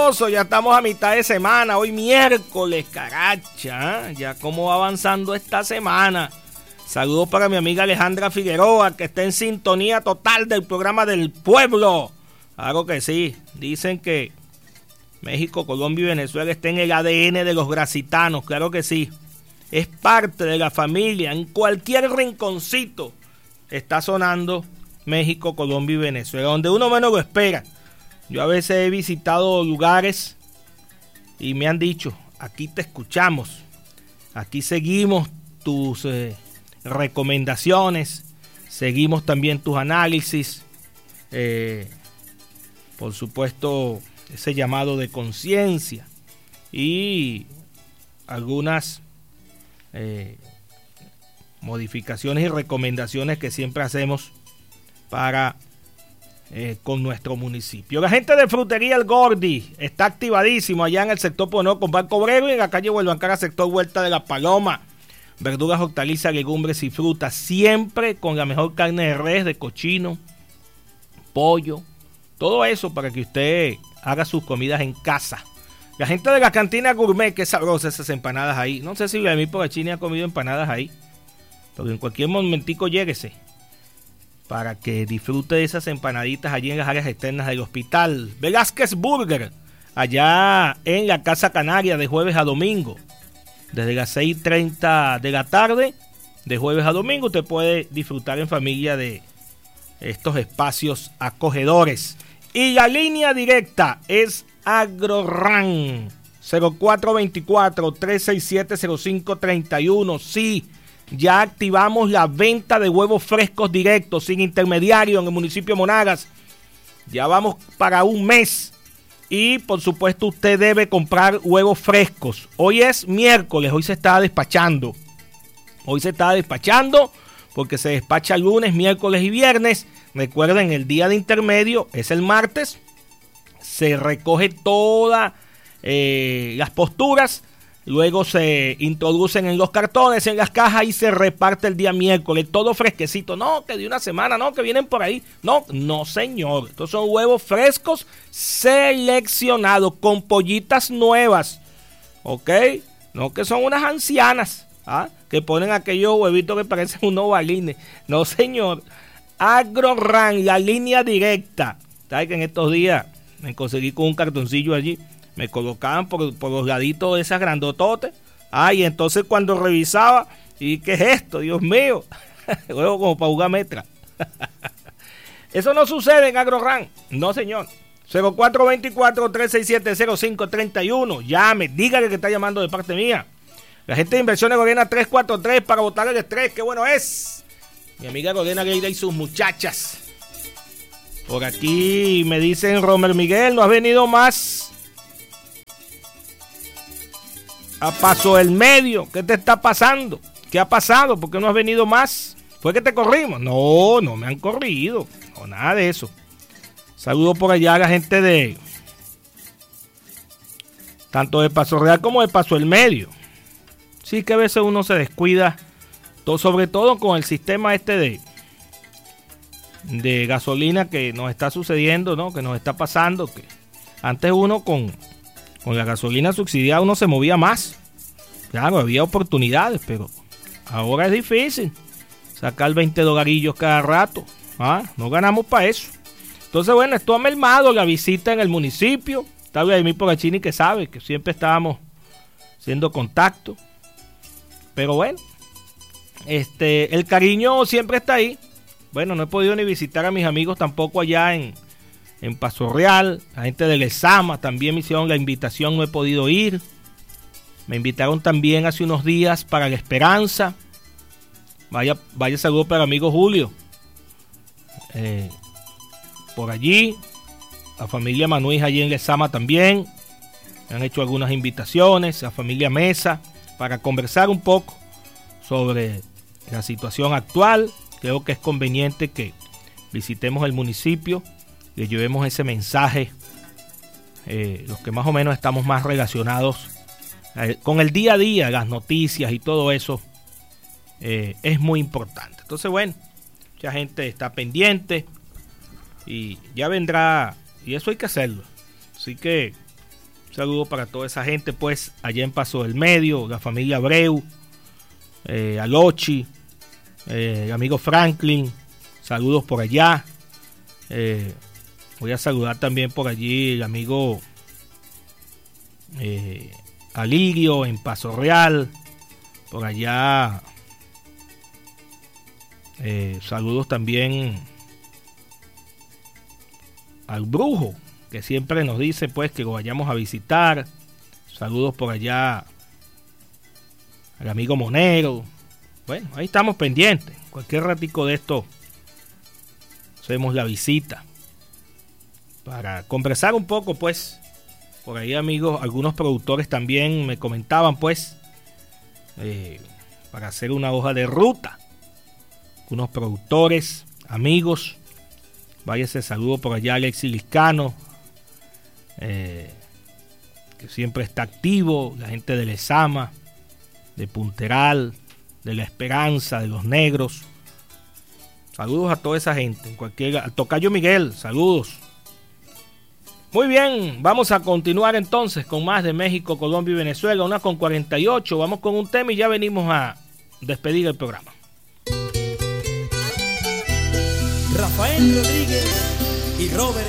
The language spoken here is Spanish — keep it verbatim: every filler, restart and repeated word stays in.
sabroso, ya estamos a mitad de semana, hoy miércoles, caracha, ¿eh? Ya cómo va avanzando esta semana. Saludos para mi amiga Alejandra Figueroa, que está en sintonía total del programa del pueblo. Claro que sí, dicen que México, Colombia y Venezuela está en el A D N de los gracitanos, claro que sí. Es parte de la familia, en cualquier rinconcito está sonando México, Colombia y Venezuela, donde uno menos lo espera. Yo a veces he visitado lugares y me han dicho, aquí te escuchamos, aquí seguimos tus eh, recomendaciones, seguimos también tus análisis, eh, por supuesto ese llamado de conciencia y algunas eh, modificaciones y recomendaciones que siempre hacemos para eh, con nuestro municipio. La gente de Frutería El Gordi está activadísimo allá en el sector Pono con Banco Obrero y en la calle Huelvancara, sector Vuelta de la Paloma. Verduras, hortalizas, legumbres y frutas, siempre con la mejor carne de res, de cochino, pollo, todo eso para que usted haga sus comidas en casa. La gente de la cantina Gourmet, que sabrosas esas empanadas ahí. No sé si Vladimir Porachini ha comido empanadas ahí, pero en cualquier momentico lléguese para que disfrute de esas empanaditas allí en las áreas externas del hospital. Velázquez Burger, allá en la Casa Canaria, de jueves a domingo. Desde las seis y treinta de la tarde, de jueves a domingo, usted puede disfrutar en familia de estos espacios acogedores. Y la línea directa es AgroRan, cero cuatro dos cuatro, tres seis siete, cero cinco tres uno. Sí, ya activamos la venta de huevos frescos directos, sin intermediario, en el municipio de Monagas. Ya vamos para un mes. Y por supuesto usted debe comprar huevos frescos. Hoy es miércoles, hoy se está despachando. Hoy se está despachando porque se despacha lunes, miércoles y viernes. Recuerden, el día de intermedio es el martes. Se recoge todas eh, las posturas. Luego se introducen en los cartones, en las cajas y se reparte el día miércoles. Todo fresquecito. No, que de una semana, no, que vienen por ahí. No, no señor. Estos son huevos frescos seleccionados con pollitas nuevas. ¿Ok? No que son unas ancianas. ¿Ah? Que ponen aquellos huevitos que parecen unos balines. No señor. AgroRan, la línea directa. ¿Sabes que en estos días me conseguí con un cartoncillo allí? Me colocaban por, por los laditos de esas grandototes. Ah, y entonces cuando revisaba, ¿y qué es esto? Dios mío. Luego como para jugar metra. Eso no sucede en AgroRan. No, señor. cero cuatro dos cuatro, tres seis siete, cero cinco tres uno. Llame, dígale que está llamando de parte mía. La gente de Inversiones Gorena tres cuatro tres para botar el estrés. ¡Qué bueno es! Mi amiga Gorena Leida y sus muchachas. Por aquí me dicen, Romer Miguel, no has venido más a Paso del Medio. ¿Qué te está pasando? ¿Qué ha pasado? ¿Por qué no has venido más? ¿Fue que te corrimos? No, no me han corrido. No, nada de eso. Saludo por allá a la gente de tanto de Paso Real como de Paso del Medio. Sí que a veces uno se descuida, todo, sobre todo con el sistema este de de gasolina que nos está sucediendo, ¿no? Que nos está pasando, que antes uno con Con la gasolina subsidiada uno se movía más. Claro, había oportunidades, pero ahora es difícil sacar veinte dolarillos cada rato. ¿Ah? No ganamos para eso. Entonces, bueno, esto ha mermado la visita en el municipio. Está Vladimir Porachini que sabe que siempre estábamos haciendo contacto. Pero bueno, este, el cariño siempre está ahí. Bueno, no he podido ni visitar a mis amigos tampoco allá en en Paso Real. La gente de Lezama también me hicieron la invitación, no he podido ir. Me invitaron también hace unos días para La Esperanza. Vaya, vaya saludo para el amigo Julio. Eh, por allí. La familia Manuel allí en Lezama también. Me han hecho algunas invitaciones. La familia Mesa para conversar un poco sobre la situación actual. Creo que es conveniente que visitemos el municipio, le llevemos ese mensaje, eh, los que más o menos estamos más relacionados eh, con el día a día, las noticias y todo eso, eh, es muy importante. Entonces, bueno, mucha gente está pendiente y ya vendrá, y eso hay que hacerlo. Así que saludo para toda esa gente, pues, allá en Paso del Medio, la familia Abreu, eh, Alochi, eh, el amigo Franklin, saludos por allá. Eh, voy a saludar también por allí el amigo eh, Alirio en Paso Real, por allá. Eh, saludos también al Brujo, que siempre nos dice pues que lo vayamos a visitar. Saludos por allá al amigo Monero. Bueno, ahí estamos pendientes. Cualquier ratico de esto hacemos la visita para conversar un poco, pues. Por ahí, amigos, algunos productores también me comentaban, pues, eh, para hacer una hoja de ruta. Unos productores, amigos. Vaya ese saludo por allá a Alexis Liscano, eh, que siempre está activo. La gente de Lezama, de Punteral, de La Esperanza, de Los Negros. Saludos a toda esa gente. En cualquier, al Tocayo Miguel, saludos. Muy bien, vamos a continuar entonces con más de México, Colombia y Venezuela. Una con cuarenta y ocho. Vamos con un tema y ya venimos a despedir el programa. Rafael Rodríguez y Robert